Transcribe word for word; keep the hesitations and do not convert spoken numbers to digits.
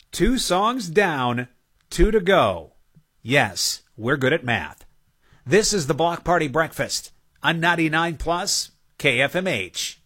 Two songs down, two to go. Yes, we're good at math. This is the Block Party Breakfast on ninety-nine plus K F M H.